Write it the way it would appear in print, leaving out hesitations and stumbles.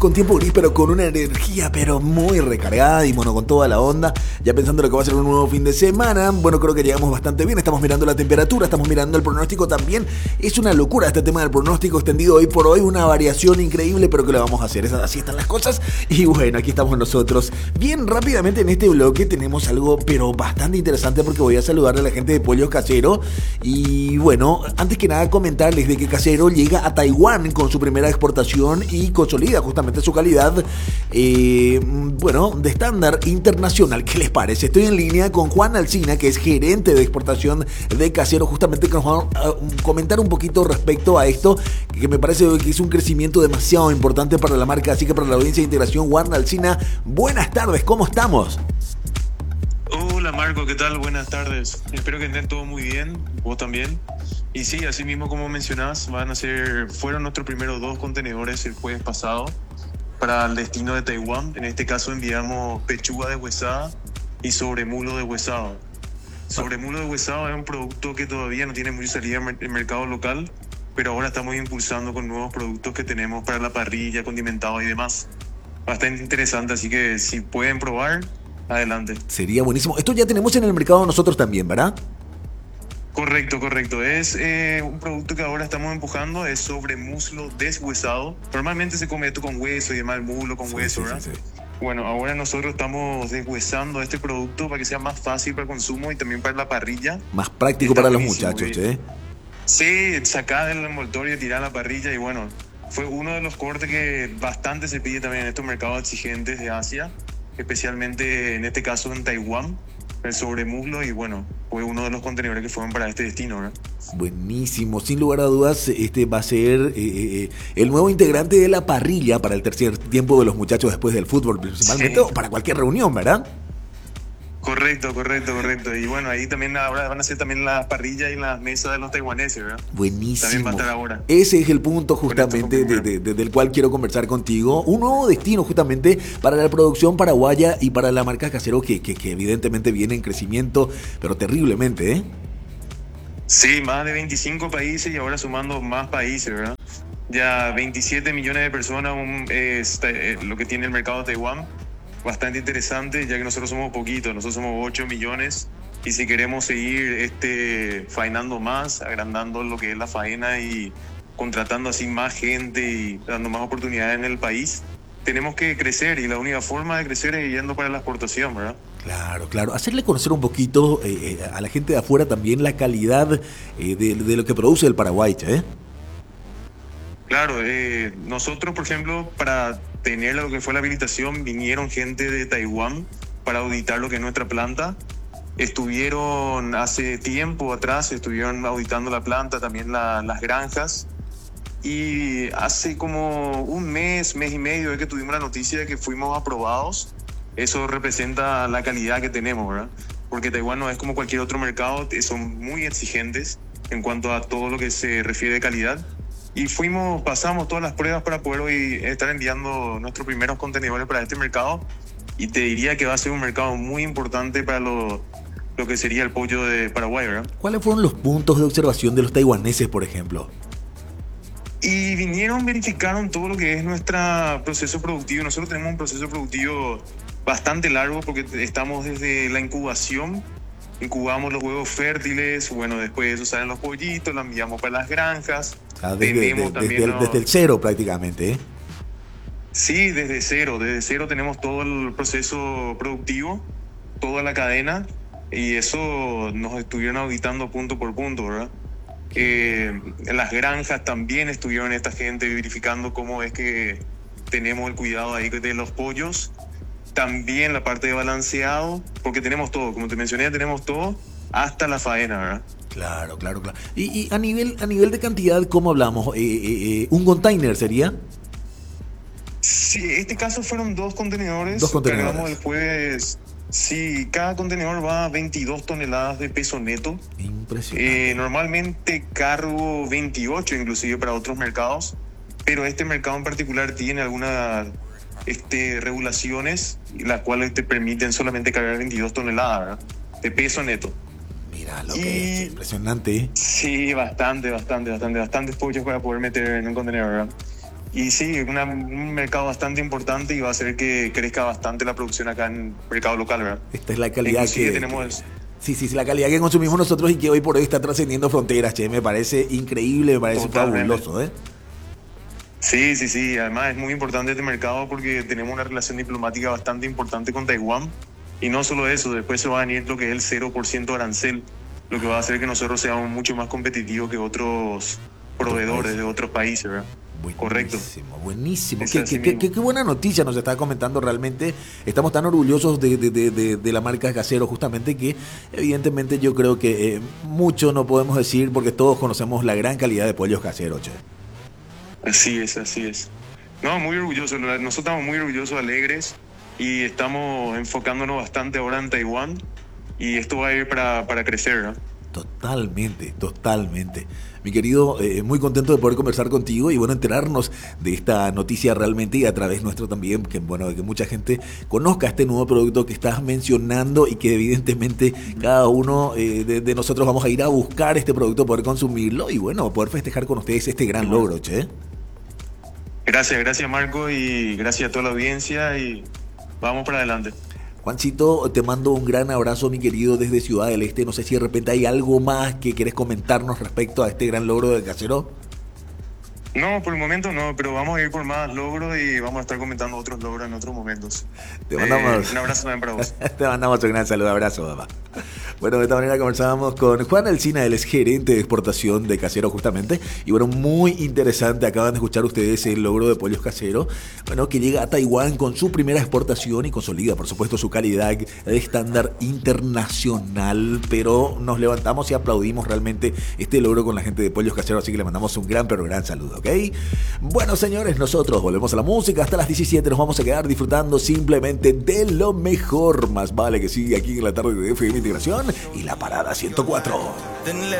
con tiempo gris, pero con una energía pero muy recargada y bueno, con toda la onda, ya pensando en lo que va a ser un nuevo fin de semana. Bueno, creo que llegamos bastante bien, estamos mirando la temperatura, estamos mirando el pronóstico también. Es una locura este tema del pronóstico extendido hoy por hoy, una variación increíble, pero que lo vamos a hacer, así están las cosas. Y bueno, aquí estamos nosotros. Bien, rápidamente en este bloque tenemos algo pero bastante interesante, porque voy a saludar a la gente de Pollos Casero. Y bueno, antes que nada comentarles de que Casero llega a Taiwán con su primera exportación y consolida justamente su calidad, de estándar internacional. ¿Qué les parece? Estoy en línea con Juan Alsina, que es gerente de exportación de Casero, justamente que nos va a comentar un poquito respecto a esto, que me parece que es un crecimiento demasiado importante para la marca, así que para la audiencia de integración. Juan Alsina, buenas tardes, ¿cómo estamos? Hola Marco, ¿qué tal? Buenas tardes. Espero que estén todo muy bien, vos también. Y sí, así mismo como mencionás, fueron nuestros primeros 2 contenedores el jueves pasado para el destino de Taiwán. En este caso enviamos pechuga deshuesada y sobremulo deshuesado. Sobremulo deshuesado es un producto que todavía no tiene mucha salida en el mercado local, pero ahora estamos impulsando con nuevos productos que tenemos para la parrilla, condimentado y demás. Bastante interesante, así que si pueden probar, adelante. Sería buenísimo. Esto ya tenemos en el mercado nosotros también, ¿verdad? Correcto. Es un producto que ahora estamos empujando, es sobremuslo deshuesado. Normalmente se come esto con hueso y demás, el muslo con hueso, ¿verdad? Sí. Bueno, ahora nosotros estamos deshuesando este producto para que sea más fácil para el consumo y también para la parrilla. Más práctico para los muchachos, ¿eh? Sí, sacar del envoltorio y tirar a la parrilla, y bueno, fue uno de los cortes que bastante se pide también en estos mercados exigentes de Asia, especialmente en este caso en Taiwán, el sobremuslo, y bueno, fue uno de los contenedores que fueron para este destino, ¿verdad? Buenísimo, sin lugar a dudas, este va a ser el nuevo integrante de la parrilla para el tercer tiempo de los muchachos después del fútbol, principalmente, sí, o para cualquier reunión, ¿verdad? Correcto. Y bueno, ahí también ahora van a ser también la parrilla y las mesas de los taiwaneses, ¿verdad? Buenísimo. También va a estar ahora. Ese es el punto justamente del cual quiero conversar contigo. Un nuevo destino justamente para la producción paraguaya y para la marca Casero, que evidentemente viene en crecimiento, pero terriblemente, ¿eh? Sí, más de 25 países y ahora sumando más países, ¿verdad? Ya 27 millones de personas lo que tiene el mercado de Taiwán. Bastante interesante, ya que nosotros somos poquitos, nosotros somos 8 millones, y si queremos seguir faenando más, agrandando lo que es la faena y contratando así más gente y dando más oportunidades en el país, tenemos que crecer, y la única forma de crecer es yendo para la exportación, ¿verdad? Claro. Hacerle conocer un poquito a la gente de afuera también la calidad de lo que produce el Paraguay, ¿eh? Claro, nosotros, por ejemplo, para tener lo que fue la habilitación, vinieron gente de Taiwán para auditar lo que es nuestra planta. Estuvieron hace tiempo atrás, estuvieron auditando la planta, también las granjas. Y hace como un mes y medio es que tuvimos la noticia de que fuimos aprobados. Eso representa la calidad que tenemos, ¿verdad? Porque Taiwán no es como cualquier otro mercado, son muy exigentes en cuanto a todo lo que se refiere a calidad. Y pasamos todas las pruebas para poder hoy estar enviando nuestros primeros contenedores para este mercado. Y te diría que va a ser un mercado muy importante para lo que sería el pollo de Paraguay, ¿verdad? ¿Cuáles fueron los puntos de observación de los taiwaneses, por ejemplo? Y verificaron todo lo que es nuestro proceso productivo. Nosotros tenemos un proceso productivo bastante largo, porque estamos desde la incubación. Incubamos los huevos fértiles, bueno, después de eso salen los pollitos, los enviamos para las granjas. Desde el cero prácticamente, ¿eh? Sí, desde cero tenemos todo el proceso productivo, toda la cadena, y eso nos estuvieron auditando punto por punto, ¿verdad? En las granjas también estuvieron esta gente verificando cómo es que tenemos el cuidado ahí de los pollos. También la parte de balanceado, porque tenemos todo, como te mencioné, tenemos todo, hasta la faena, ¿verdad? Claro. Y a nivel de cantidad, ¿cómo hablamos? ¿Un container sería? Sí, en este caso fueron 2 contenedores. 2 contenedores. Cargamos el jueves. Sí, cada contenedor va a 22 toneladas de peso neto. Impresionante. Normalmente cargo 28, inclusive para otros mercados, pero este mercado en particular tiene algunas regulaciones, las cuales te permiten solamente cargar 22 toneladas, ¿verdad? De peso neto. Mira lo que es, impresionante. Sí, bastantes pollos para poder meter en un contenedor, ¿verdad? Y sí, un mercado bastante importante y va a hacer que crezca bastante la producción acá en el mercado local, ¿verdad? Esta es la calidad Inclusive tenemos... Sí, la calidad que consumimos nosotros y que hoy por hoy está trascendiendo fronteras, che, me parece increíble, me parece fabuloso, ¿eh? Sí, además es muy importante este mercado porque tenemos una relación diplomática bastante importante con Taiwán y no solo eso, después se va a venir lo que es el 0% arancel, lo que va a hacer que nosotros seamos mucho más competitivos que otros proveedores de otros países, ¿verdad? Correcto. Buenísimo. Qué buena noticia nos está comentando realmente. Estamos tan orgullosos de la marca Casero, justamente, que evidentemente yo creo que mucho no podemos decir porque todos conocemos la gran calidad de pollos caseros, che. Así es. No, muy orgullosos. Nosotros estamos muy orgullosos, alegres y estamos enfocándonos bastante ahora en Taiwán y esto va a ir para crecer, ¿no? Totalmente. Mi querido, muy contento de poder conversar contigo y bueno, enterarnos de esta noticia realmente y a través nuestro también, que bueno, de que mucha gente conozca este nuevo producto que estás mencionando y que evidentemente cada uno de nosotros vamos a ir a buscar este producto, poder consumirlo y bueno, poder festejar con ustedes este gran logro, che. Gracias Marco y gracias a toda la audiencia y vamos para adelante. Juancito, te mando un gran abrazo, mi querido, desde Ciudad del Este. No sé si de repente hay algo más que querés comentarnos respecto a este gran logro de Casero. No, por el momento no, pero vamos a ir por más logros y vamos a estar comentando otros logros en otros momentos. Te mandamos un abrazo también para vos. Te mandamos un gran saludo, abrazo, papá. Bueno, de esta manera conversábamos con Juan Alsina, él es gerente de exportación de Casero justamente. Y bueno, muy interesante, acaban de escuchar ustedes el logro de Pollos Casero. Bueno, que llega a Taiwán con su primera exportación y consolida, por supuesto, su calidad de estándar internacional. Pero nos levantamos y aplaudimos realmente este logro con la gente de Pollos Casero. Así que le mandamos un gran, pero gran saludo, ¿ok? Bueno, señores, nosotros volvemos a la música. Hasta las 17 nos vamos a quedar disfrutando simplemente de lo mejor. Más vale que sigue aquí en la tarde de FM Integración y la Parada 104.